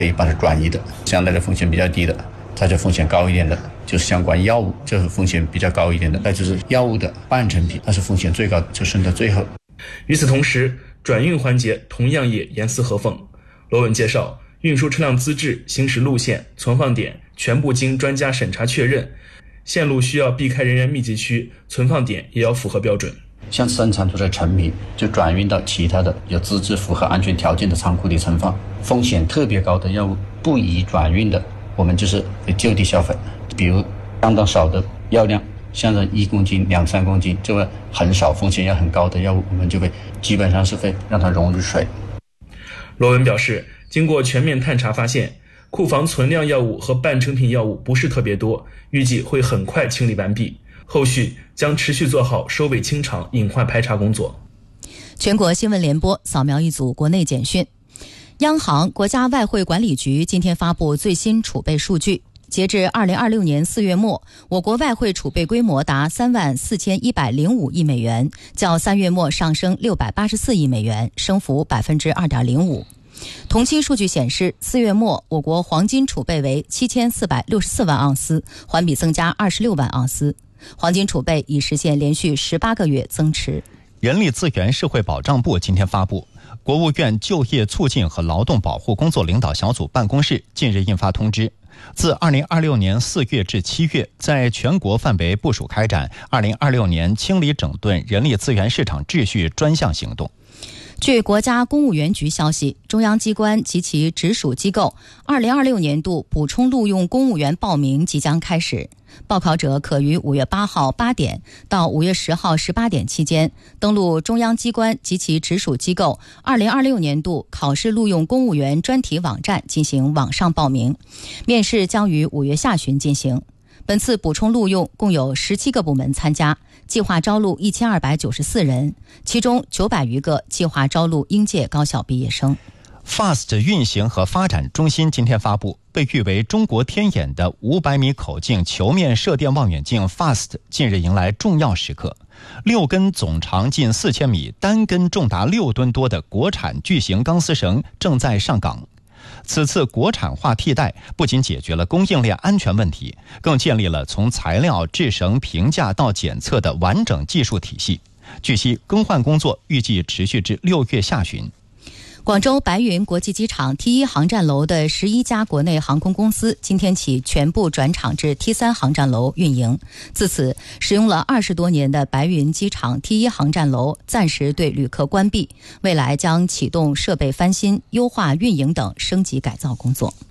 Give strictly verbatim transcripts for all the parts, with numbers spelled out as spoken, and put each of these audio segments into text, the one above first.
可以把它转移的，相对的风险比较低的，它就风险高一点的，就是相关药物，就是风险比较高一点的，那就是药物的半成品，那是风险最高的，就剩到最后。 与此同时，转运环节同样也严丝合缝。罗文介绍，运输车辆资质、行驶路线、存放点全部经专家审查确认，线路需要避开人员密集区，存放点也要符合标准。 像生产出的成品就转运到其他的有资质符合安全条件的仓库里存放，风险特别高的药物不宜转运的，我们就是会就地销毁。比如相当少的药量，像是一公斤两三公斤，这个很少风险要很高的药物，我们就会基本上是会让它溶入水。 罗文表示，经过全面探查发现，库房存量药物和半成品药物不是特别多，预计会很快清理完毕，后续将持续做好收尾清场、隐患排查工作。 全国新闻联播扫描一组国内简讯。央行、国家外汇管理局今天发布最新储备数据，截至二零二六年四月末，我国外汇储备规模达三万四千一百零五亿美元，较三月末上升六百八十四亿美元，升幅百分之二点零五。同期数据显示，四月末我国黄金储备为七千四百六十四万盎司，环比增加二十六万盎司，黄金储备已实现连续十八个月增持。 人力资源社会保障部今天发布，国务院就业促进和劳动保护工作领导小组办公室近日印发通知，自二零二六年四月至七月，在全国范围部署开展二零二六年清理整顿人力资源市场秩序专项行动。 据国家公务员局消息，中央机关及其直属机构二零二六年度补充录用公务员报名即将开始，报考者可于五月八号八点到五月十号十八点期间登录中央机关及其直属机构二零二六年度考试录用公务员专题网站进行网上报名，面试将于五月下旬进行。本次补充录用共有十七个部门参加，计划招录一千二百九十四人，其中九百余个计划招录应届高校毕业生。 F A S T 运行和发展中心今天发布，被誉为中国天眼的五百米口径球面射电望远镜 F A S T 近日迎来重要时刻，六根总长近四千米、单根重达六吨多的国产巨型钢丝绳正在上岗。此次国产化替代不仅解决了供应链安全问题，更建立了从材料、制绳、评价到检测的完整技术体系。据悉，更换工作预计持续至六月下旬。 广州白云国际机场 T 一 航站楼的十一家国内航空公司今天起全部转场至 T 三 航站楼运营。自此，使用了二十多年的白云机场 T 一 航站楼暂时对旅客关闭，未来将启动设备翻新、优化运营等升级改造工作。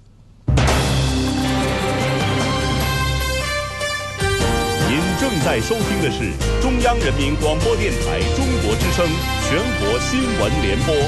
您正在收听的是中央人民广播电台中国之声全国新闻联播。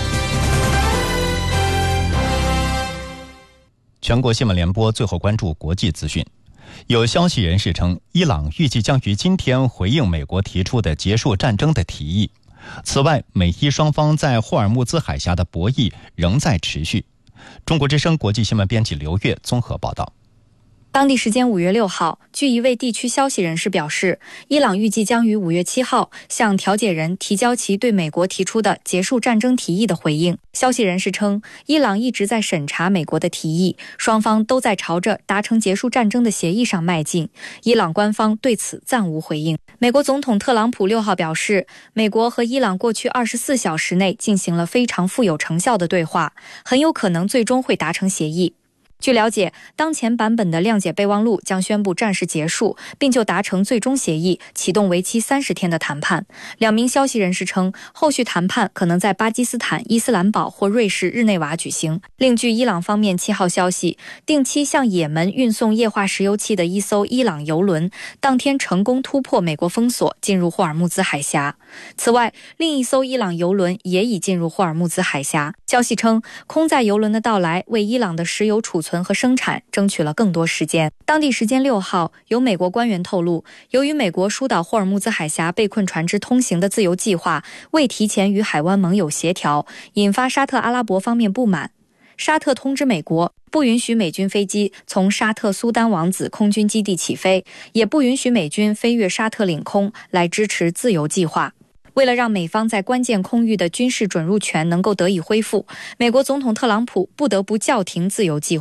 全国新闻联播最后关注国际资讯。有消息人士称，伊朗预计将于今天回应美国提出的结束战争的提议。此外，美伊双方在霍尔木兹海峡的博弈仍在持续。中国之声国际新闻编辑刘月综合报道。 当地时间五月六号，据一位地区消息人士表示，伊朗预计将于五月七号向调解人提交其对美国提出的结束战争提议的回应。消息人士称，伊朗一直在审查美国的提议，双方都在朝着达成结束战争的协议上迈进。伊朗官方对此暂无回应。美国总统特朗普六号表示，美国和伊朗过去二十四小时内进行了非常富有成效的对话，很有可能最终会达成协议。据了解，当前版本的谅解备忘录将宣布战事结束，并就达成最终协议启动为期三十天的谈判。两名消息人士称，后续谈判可能在巴基斯坦伊斯兰堡或瑞士日内瓦举行。另据伊朗方面七号消息，定期向也门运送液化石油气的一艘伊朗油轮当天成功突破美国封锁，进入霍尔木兹海峡。此外，另一艘伊朗油轮也已进入霍尔木兹海峡。消息称，空载油轮的到来为伊朗的石油储存和生产争取了更多时间。当地时间六号，有美国官员透露，由于美国疏导霍尔木兹海峡被困船只通行的自由计划未提前与海湾盟友协调，引发沙特阿拉伯方面不满。沙特通知美国，不允许美军飞机从沙特苏丹王子空军基地起飞，也不允许美军飞越沙特领空来支持自由计划。 为了让美方在关键空域的军事准入权能够得以恢复，美国总统特朗普不得不叫停自由计划。